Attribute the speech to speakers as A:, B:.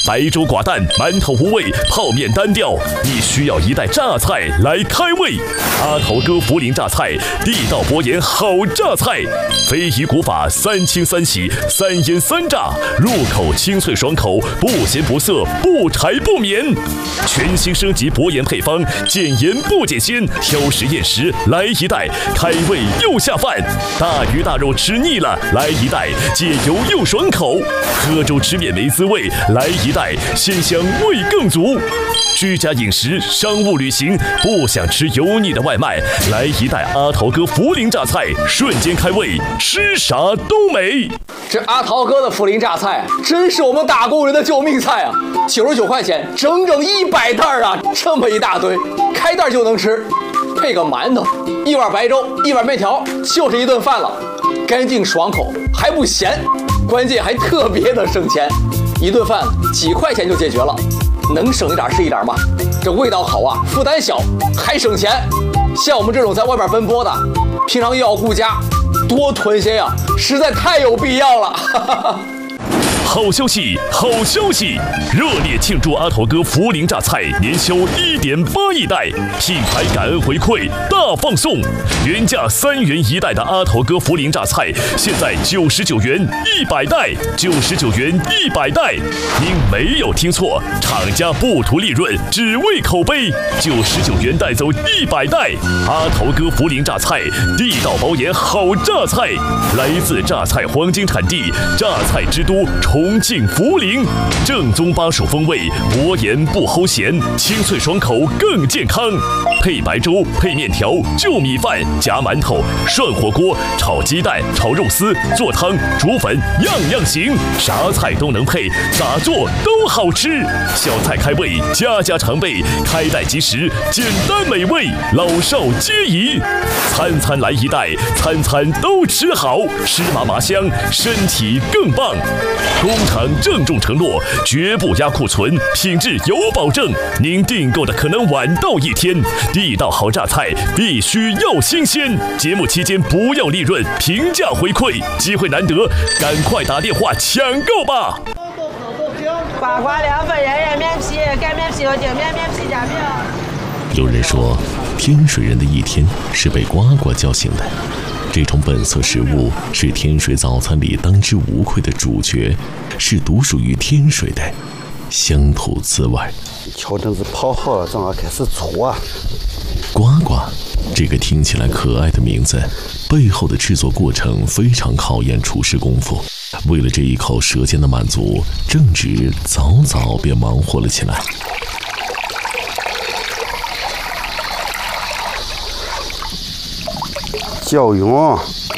A: 白粥寡淡，馒头无味，泡面单调，你需要一袋榨菜来开胃。阿头哥涪陵榨菜，地道博研好榨菜，非遗古法3清3洗3腌3炸，入口清脆爽口，不咸不涩，不柴不绵。全新升级博研配方，减盐不减鲜，挑食厌食来一袋，开胃又下饭。大鱼大肉吃腻了，来一袋，解油又爽口。喝粥吃面没滋味，来一袋，鲜香味更足。居家饮食、商务旅行，不想吃油腻的外卖，来一袋阿桃哥涪陵榨菜，瞬间开胃，吃啥都美。
B: 这阿桃哥的涪陵榨菜真是我们打工人的救命菜啊！99块钱，整整100袋啊，这么一大堆，开袋就能吃，配个馒头，一碗白粥，一碗面条，就是一顿饭了，干净爽口，还不咸，关键还特别的省钱，一顿饭几块钱就解决了。能省一点是一点嘛，这味道好啊，负担小，还省钱。像我们这种在外面奔波的，平常又要顾家，多囤些呀，实在太有必要了。
A: 好消息，好消息！热烈庆祝阿头哥涪陵榨菜年销1.8亿袋，品牌感恩回馈大放送，原价3元1袋的阿头哥涪陵榨菜，现在99元100袋，99元100袋。您没有听错，厂家不图利润，只为口碑，99元带走100袋。阿头哥涪陵榨菜，地道保研好榨菜，来自榨菜黄金产地，榨菜之都重庆涪陵，正宗巴蜀风味，薄盐不齁咸，清脆爽口更健康。配白粥、配面条、就米饭、夹馒头、涮火锅、炒鸡蛋、炒肉丝、做汤、煮粉，样样行，啥菜都能配，咋做都好吃。小菜开胃，家家常备，开袋即食，简单美味，老少皆宜。餐餐来一袋，餐餐都吃好，湿麻麻香，身体更棒。工厂郑重承诺，绝不压库存，品质有保证。您订购的可能晚到1天，地道好榨菜必须要新鲜。节目期间不要利润，平价回馈，机会难得，赶快打电话抢购吧！
C: 呱呱2份，人人面皮，干面皮和净面面皮加饼。
A: 有人说，天水人的一天是被呱呱叫醒的。这种本色食物是天水早餐里当之无愧的主角，是独属于天水的乡土滋味。
D: 调整子泡好了，正好开始搓啊。
A: 呱呱，这个听起来可爱的名字，背后的制作过程非常考验厨师功夫。为了这一口舌尖的满足，正直早早便忙活了起来。
D: 椒蓉、